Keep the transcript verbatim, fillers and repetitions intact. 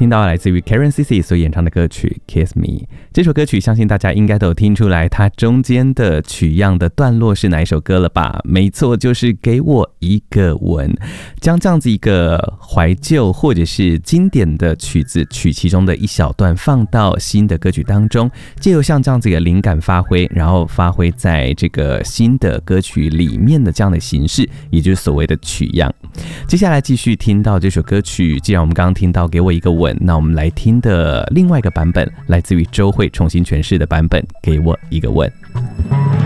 听到来自于 Karen C C 所演唱的歌曲 Kiss Me。 这首歌曲相信大家应该都有听出来它中间的曲样的段落是哪一首歌了吧？没错，就是给我一个吻。将这样子一个怀旧或者是经典的曲子取其中的一小段放到新的歌曲当中，借由像这样子一个灵感发挥，然后发挥在这个新的歌曲里面的这样的形式，也就是所谓的曲样。接下来继续听到这首歌曲，既然我们刚刚听到给我一个吻，那我们来听的另外一个版本来自于周蕙重新诠释的版本，给我一个吻。